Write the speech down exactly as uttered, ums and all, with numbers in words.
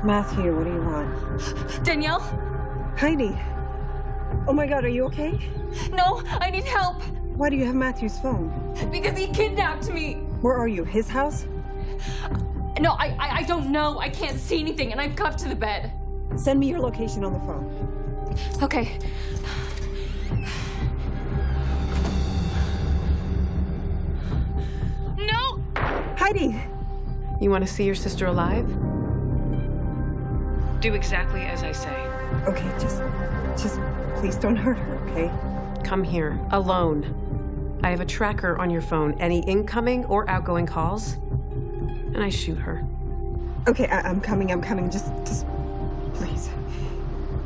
Matthew, what do you want? Danielle? Heidi. Oh my God, are you okay? No, I need help. Why do you have Matthew's phone? Because he kidnapped me. Where are you? His house? No, I, I, I don't know. I can't see anything, and I'm cuffed to the bed. Send me your location on the phone. Okay. No! Heidi! You want to see your sister alive? Do exactly as I say. Okay, just, just please don't hurt her, okay? Come here, alone. I have a tracker on your phone. Any incoming or outgoing calls, and I shoot her. Okay, I I'm coming, I'm coming. Just, just, please.